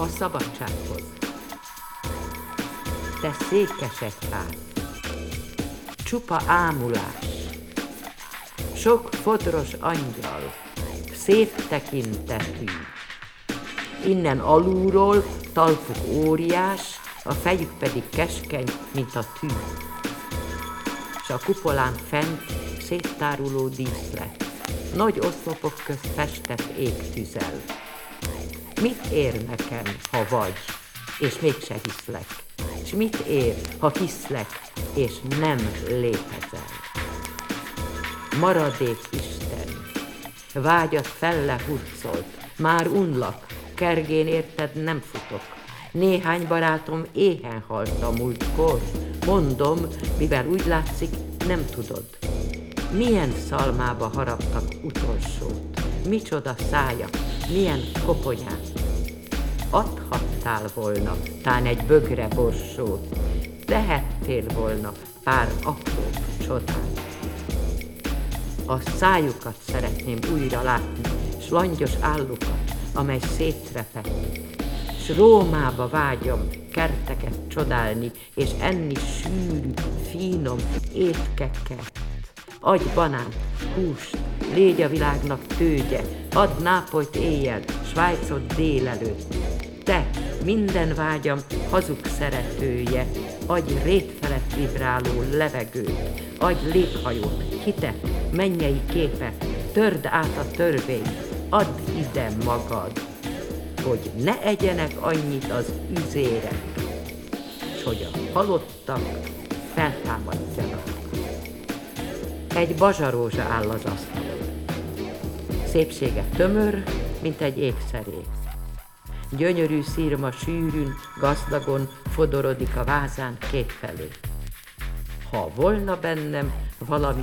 a szabadsághoz. Te Székesegyház, csupa ámulás, sok fodros angyal, széttekintetű. Innen alulról talpuk óriás, a fejük pedig keskeny, mint a tű. S a kupolán fent széttáruló díszlet, nagy oszlopok közt festett égtüzel. Mit ér nekem, ha vagy, és mégse hiszlek? S mit ér, ha hiszlek, és nem létezel? Maradék Isten, vágyat felle hurcolt, már unlak, kergén érted nem futok. Néhány barátom éhen halt a múltkor, mondom, mivel úgy látszik, nem tudod. Milyen szalmába haraptak utolsót, micsoda szájak, milyen koponyák. Adhattál volna tán egy bögre borsót, tehettél volna pár apró csodát. A szájukat szeretném újra látni, s langyos állukat, amely szétrepett. S Rómába vágyom kerteket csodálni, és enni sűrű, finom étkeket. Adj banánt, húst, légy a világnak tőgye, add Nápolyt éjjel, Svájcot délelőtt. Te, minden vágyam hazug szeretője, adj rét felett vibráló levegőt, adj léghajót, hitet, mennyei képet, törd át a törvényt, add ide magad, hogy ne egyenek annyit az üzérek, s hogy a halottak feltámadjanak. Egy bazsarózsa áll az asztalon. Szépsége tömör, mint egy ékszerész. Gyönyörű szírma sűrűn, gazdagon fodorodik a vázán kétfelé. Ha volna bennem valami